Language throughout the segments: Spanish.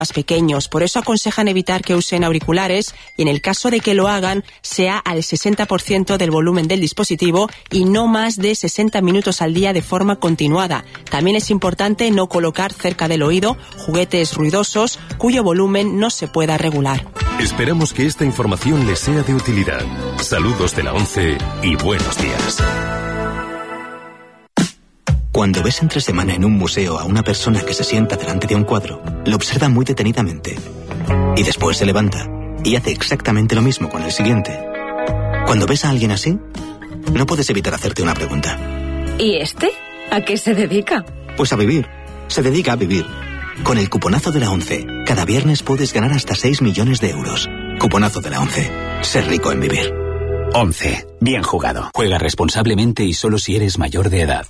más pequeños. Por eso aconsejan evitar que usen auriculares y en el caso de que lo hagan sea al 60% del volumen del dispositivo y no más de 60 minutos al día de forma continuada. También es importante no colocar cerca del oído juguetes ruidosos cuyo volumen no se pueda regular. Esperamos que esta información les sea de utilidad. Saludos de la ONCE y buenos días. Cuando ves entre semana en un museo a una persona que se sienta delante de un cuadro, lo observa muy detenidamente y después se levanta y hace exactamente lo mismo con el siguiente. Cuando ves a alguien así, no puedes evitar hacerte una pregunta. ¿Y este? ¿A qué se dedica? Pues a vivir. Se dedica a vivir. Con el cuponazo de la ONCE, cada viernes puedes ganar hasta 6 millones de euros. Cuponazo de la ONCE. Ser rico en vivir. ONCE. Bien jugado. Juega responsablemente y solo si eres mayor de edad.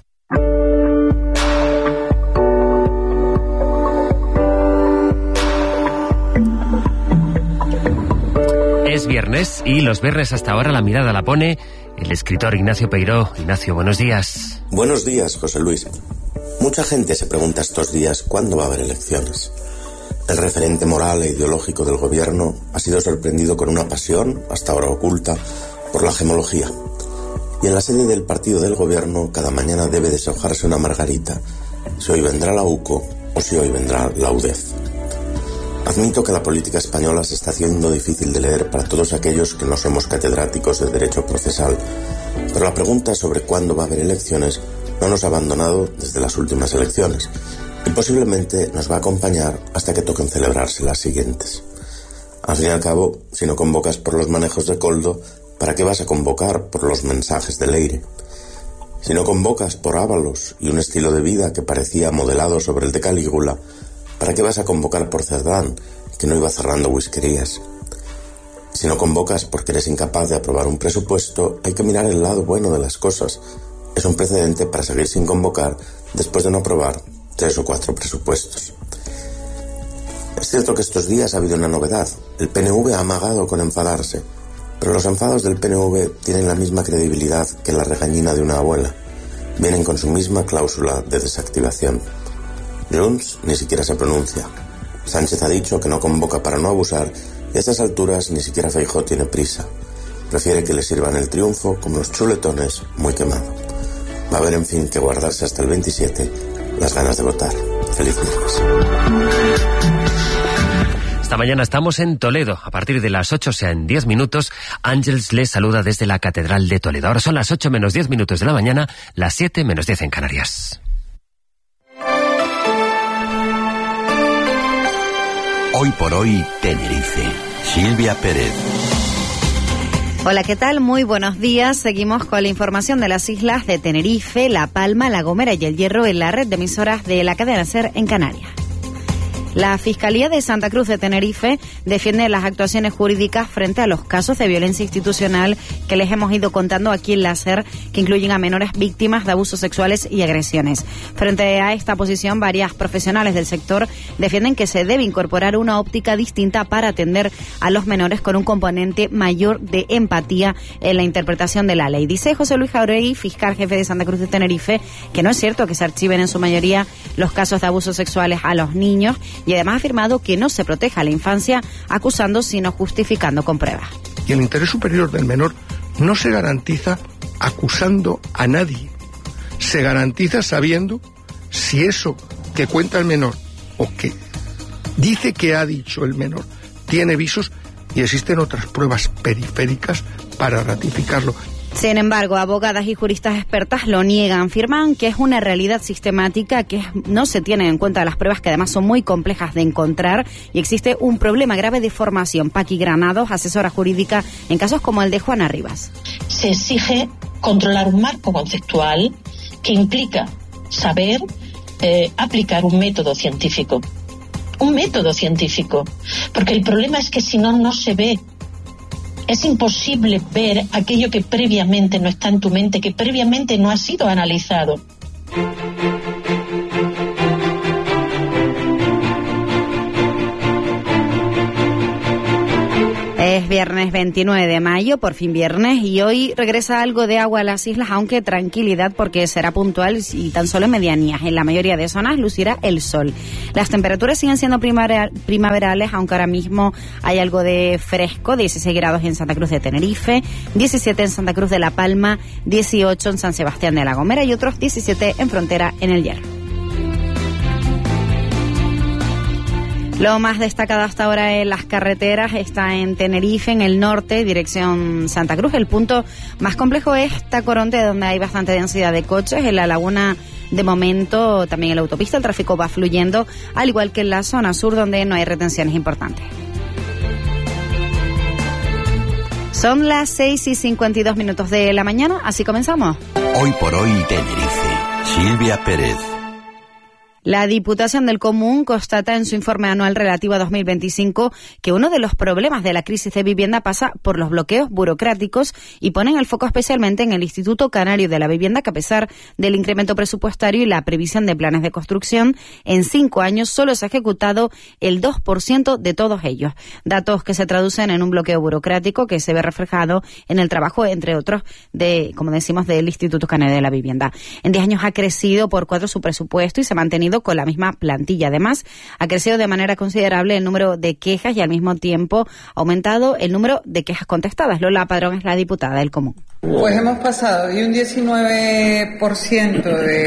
Es viernes y los viernes hasta ahora la mirada la pone el escritor Ignacio Peiró. Ignacio, buenos días. Buenos días, José Luis. Mucha gente se pregunta estos días cuándo va a haber elecciones. El referente moral e ideológico del gobierno ha sido sorprendido con una pasión, hasta ahora oculta, por la gemología. Y en la sede del partido del gobierno cada mañana debe deshojarse una margarita, si hoy vendrá la UCO o si hoy vendrá la UDEF. Admito que la política española se está haciendo difícil de leer para todos aquellos que no somos catedráticos de derecho procesal, pero la pregunta sobre cuándo va a haber elecciones no nos ha abandonado desde las últimas elecciones y posiblemente nos va a acompañar hasta que toquen celebrarse las siguientes. Al fin y al cabo, si no convocas por los manejos de Koldo, ¿para qué vas a convocar por los mensajes de Leire? Si no convocas por Ábalos y un estilo de vida que parecía modelado sobre el de Calígula, ¿para qué vas a convocar por Cerdán, que no iba cerrando whiskerías? Si no convocas porque eres incapaz de aprobar un presupuesto, hay que mirar el lado bueno de las cosas. Es un precedente para seguir sin convocar después de no aprobar 3 o 4 presupuestos. Es cierto que estos días ha habido una novedad. El PNV ha amagado con enfadarse, pero los enfados del PNV tienen la misma credibilidad que la regañina de una abuela. Vienen con su misma cláusula de desactivación. Junts ni siquiera se pronuncia. Sánchez ha dicho que no convoca para no abusar y a estas alturas ni siquiera Feijóo tiene prisa. Prefiere que le sirvan el triunfo como los chuletones muy quemado. Va a haber en fin que guardarse hasta el 27 las ganas de votar. Feliz viernes. Esta mañana estamos en Toledo. A partir de las 8, o sea, en 10 minutos, Ángeles les saluda desde la Catedral de Toledo. Ahora son las 8 menos 10 minutos de la mañana, las 7 menos 10 en Canarias. Hoy por hoy, Tenerife. Silvia Pérez. Hola, ¿qué tal? Muy buenos días. Seguimos con la información de las islas de Tenerife, La Palma, La Gomera y El Hierro en la red de emisoras de la cadena SER en Canarias. La Fiscalía de Santa Cruz de Tenerife defiende las actuaciones jurídicas frente a los casos de violencia institucional que les hemos ido contando aquí en la SER, que incluyen a menores víctimas de abusos sexuales y agresiones. Frente a esta posición, varias profesionales del sector defienden que se debe incorporar una óptica distinta para atender a los menores con un componente mayor de empatía en la interpretación de la ley. Dice José Luis Jauregui, fiscal jefe de Santa Cruz de Tenerife, que no es cierto que se archiven en su mayoría los casos de abusos sexuales a los niños, y además ha afirmado que no se proteja a la infancia acusando sino justificando con pruebas. Y el interés superior del menor no se garantiza acusando a nadie, se garantiza sabiendo si eso que cuenta el menor o que dice que ha dicho el menor tiene visos y existen otras pruebas periféricas para ratificarlo. Sin embargo, abogadas y juristas expertas lo niegan, afirman que es una realidad sistemática, que no se tienen en cuenta las pruebas, que además son muy complejas de encontrar, y existe un problema grave de formación. Paqui Granados, asesora jurídica en casos como el de Juana Rivas. Se exige controlar un marco conceptual que implica saber aplicar un método científico. Un método científico. Porque el problema es que si no, no se ve. Es imposible ver aquello que previamente no está en tu mente, que previamente no ha sido analizado. Es viernes 29 de mayo, por fin viernes, y hoy regresa algo de agua a las islas, aunque tranquilidad porque será puntual y tan solo en medianías. En la mayoría de zonas lucirá el sol. Las temperaturas siguen siendo primaverales, aunque ahora mismo hay algo de fresco, 16 grados en Santa Cruz de Tenerife, 17 en Santa Cruz de La Palma, 18 en San Sebastián de la Gomera y otros 17 en Frontera en el Hierro. Lo más destacado hasta ahora en las carreteras está en Tenerife, en el norte, dirección Santa Cruz. El punto más complejo es Tacoronte, donde hay bastante densidad de coches. En la laguna, de momento, también en la autopista, el tráfico va fluyendo, al igual que en la zona sur, donde no hay retenciones importantes. Son las 6:52 de la mañana, así comenzamos. Hoy por hoy, Tenerife. Silvia Pérez. La Diputación del Común constata en su informe anual relativo a 2025 que uno de los problemas de la crisis de vivienda pasa por los bloqueos burocráticos y ponen el foco especialmente en el Instituto Canario de la Vivienda, que a pesar del incremento presupuestario y la previsión de planes de construcción, en 5 años solo se ha ejecutado el 2% de todos ellos. Datos que se traducen en un bloqueo burocrático que se ve reflejado en el trabajo, entre otros, como decimos, del Instituto Canario de la Vivienda. En 10 años ha crecido por 4 su presupuesto y se ha mantenido con la misma plantilla. Además, ha crecido de manera considerable el número de quejas y al mismo tiempo ha aumentado el número de quejas contestadas. Lola Padrón es la diputada del Común. Pues hemos pasado de un 19%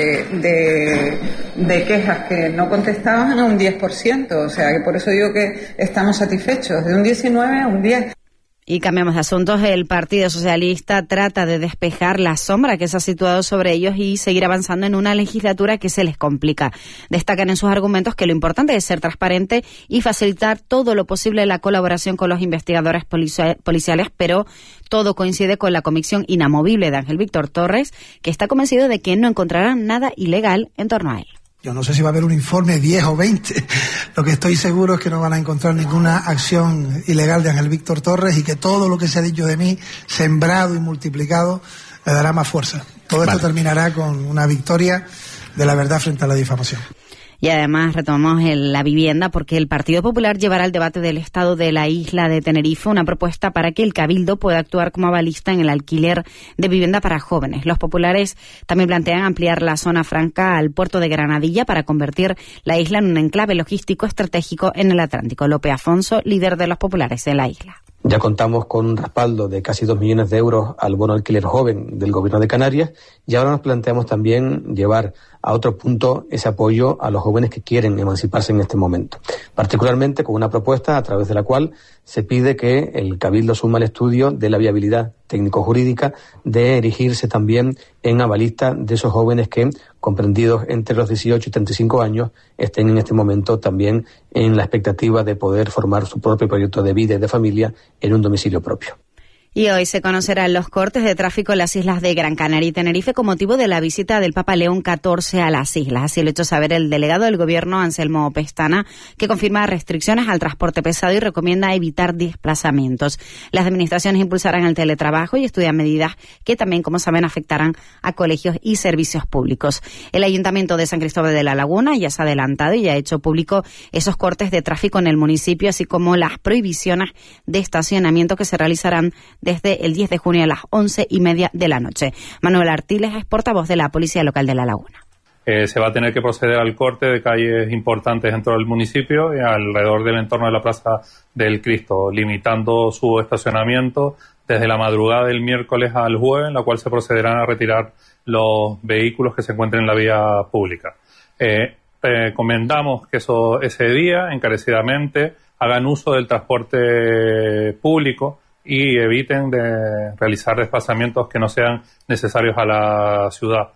de quejas que no contestaban a un 10%. O sea, que por eso digo que estamos satisfechos. De un 19 a un 10%. Y cambiamos de asuntos. El Partido Socialista trata de despejar la sombra que se ha situado sobre ellos y seguir avanzando en una legislatura que se les complica. Destacan en sus argumentos que lo importante es ser transparente y facilitar todo lo posible la colaboración con los investigadores policiales, pero todo coincide con la convicción inamovible de Ángel Víctor Torres, que está convencido de que no encontrarán nada ilegal en torno a él. Yo no sé si va a haber un informe 10 o 20. Lo que estoy seguro es que no van a encontrar ninguna acción ilegal de Ángel Víctor Torres y que todo lo que se ha dicho de mí, sembrado y multiplicado, le dará más fuerza. Todo esto terminará con una victoria de la verdad frente a la difamación. Y además retomamos la vivienda porque el Partido Popular llevará al debate del Estado de la isla de Tenerife una propuesta para que el Cabildo pueda actuar como avalista en el alquiler de vivienda para jóvenes. Los populares también plantean ampliar la zona franca al puerto de Granadilla para convertir la isla en un enclave logístico estratégico en el Atlántico. Lope Afonso, líder de los populares en la isla. Ya contamos con un respaldo de casi 2 millones de euros al bono alquiler joven del Gobierno de Canarias y ahora nos planteamos también llevar a otro punto ese apoyo a los jóvenes que quieren emanciparse en este momento. Particularmente con una propuesta a través de la cual se pide que el Cabildo suma el estudio de la viabilidad técnico-jurídica de erigirse también en avalista de esos jóvenes que, comprendidos entre los 18 y 35 años, estén en este momento también en la expectativa de poder formar su propio proyecto de vida y de familia en un domicilio propio. Y hoy se conocerán los cortes de tráfico en las islas de Gran Canaria y Tenerife con motivo de la visita del Papa León XIV a las islas. Así lo ha hecho saber el delegado del Gobierno, Anselmo Pestana, que confirma restricciones al transporte pesado y recomienda evitar desplazamientos. Las administraciones impulsarán el teletrabajo y estudian medidas que también, como saben, afectarán a colegios y servicios públicos. El Ayuntamiento de San Cristóbal de la Laguna ya se ha adelantado y ya ha hecho público esos cortes de tráfico en el municipio, así como las prohibiciones de estacionamiento que se realizarán desde el 10 de junio a las 11:30 de la noche. Manuel Artiles es portavoz de la Policía Local de La Laguna. Se va a tener que proceder al corte de calles importantes dentro del municipio y alrededor del entorno de la Plaza del Cristo, limitando su estacionamiento desde la madrugada del miércoles al jueves, en la cual se procederán a retirar los vehículos que se encuentren en la vía pública. Recomendamos que ese día, encarecidamente, hagan uso del transporte público y eviten de realizar desplazamientos que no sean necesarios a la ciudad.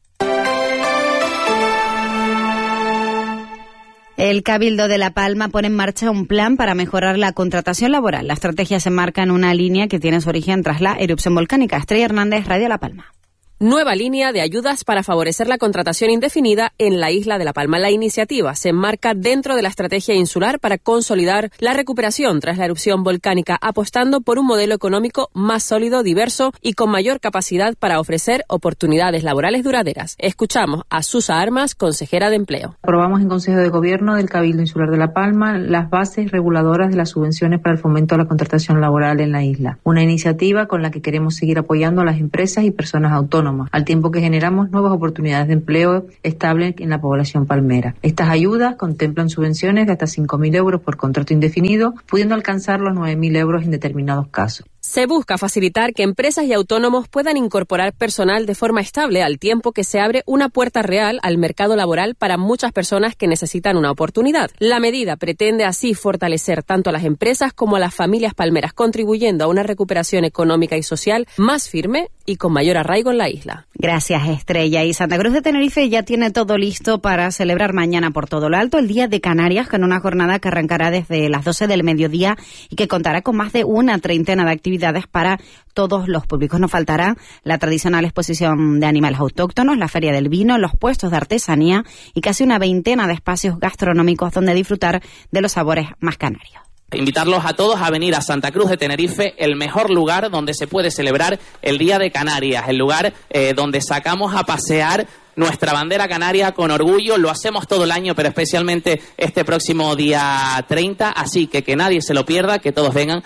El Cabildo de La Palma pone en marcha un plan para mejorar la contratación laboral. La estrategia se enmarca en una línea que tiene su origen tras la erupción volcánica. Estrella Hernández, Radio La Palma. Nueva línea de ayudas para favorecer la contratación indefinida en la isla de La Palma. La iniciativa se enmarca dentro de la estrategia insular para consolidar la recuperación tras la erupción volcánica, apostando por un modelo económico más sólido, diverso y con mayor capacidad para ofrecer oportunidades laborales duraderas. Escuchamos a Susa Armas, consejera de Empleo. Aprobamos en Consejo de Gobierno del Cabildo Insular de La Palma las bases reguladoras de las subvenciones para el fomento de la contratación laboral en la isla. Una iniciativa con la que queremos seguir apoyando a las empresas y personas autónomas, al tiempo que generamos nuevas oportunidades de empleo estable en la población palmera. Estas ayudas contemplan subvenciones de hasta 5.000 euros por contrato indefinido, pudiendo alcanzar los 9.000 euros en determinados casos. Se busca facilitar que empresas y autónomos puedan incorporar personal de forma estable, al tiempo que se abre una puerta real al mercado laboral para muchas personas que necesitan una oportunidad. La medida pretende así fortalecer tanto a las empresas como a las familias palmeras, contribuyendo a una recuperación económica y social más firme y con mayor arraigo en la isla. Gracias, Estrella. Y Santa Cruz de Tenerife ya tiene todo listo para celebrar mañana por todo lo alto el Día de Canarias, con una jornada que arrancará desde las 12 del mediodía y que contará con más de una treintena de actividades para todos los públicos. No faltará la tradicional exposición de animales autóctonos, la feria del vino, los puestos de artesanía y casi una veintena de espacios gastronómicos donde disfrutar de los sabores más canarios. Invitarlos a todos a venir a Santa Cruz de Tenerife, el mejor lugar donde se puede celebrar el Día de Canarias, el lugar donde sacamos a pasear nuestra bandera canaria con orgullo. Lo hacemos todo el año, pero especialmente este próximo día 30, así que nadie se lo pierda, que todos vengan.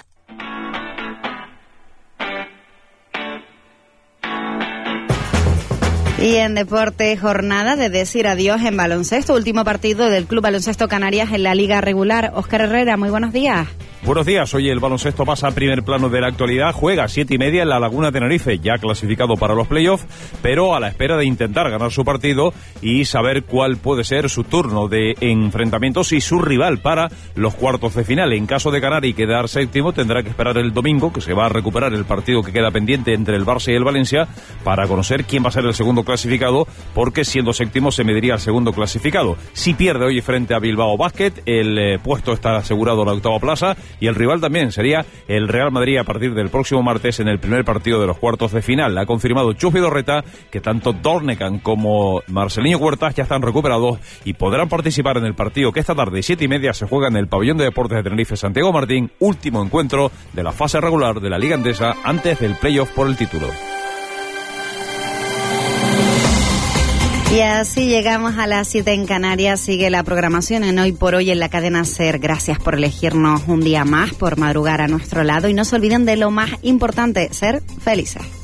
Y en deporte, jornada de decir adiós en baloncesto, último partido del Club Baloncesto Canarias en la Liga Regular. Óscar Herrera, muy buenos días. Buenos días, hoy el baloncesto pasa a primer plano de la actualidad, juega a 7:30 en la Laguna Tenerife, ya clasificado para los playoffs, pero a la espera de intentar ganar su partido y saber cuál puede ser su turno de enfrentamientos y su rival para los cuartos de final. En caso de ganar y quedar séptimo, tendrá que esperar el domingo, que se va a recuperar el partido que queda pendiente entre el Barça y el Valencia, para conocer quién va a ser el segundo clasificado, porque siendo séptimo se mediría al segundo clasificado. Si pierde hoy frente a Bilbao Basket, el puesto está asegurado a la octava plaza, y el rival también sería el Real Madrid a partir del próximo martes en el primer partido de los cuartos de final. Ha confirmado Chus Vidorreta que tanto Dornekan como Marcelinho Huertas ya están recuperados y podrán participar en el partido que esta tarde 7:30 se juega en el Pabellón de Deportes de Tenerife Santiago Martín, último encuentro de la fase regular de la Liga Endesa antes del playoff por el título. Y así llegamos a las 7 en Canarias. Sigue la programación en Hoy por Hoy en la cadena SER. Gracias por elegirnos un día más, por madrugar a nuestro lado. Y no se olviden de lo más importante, ser felices.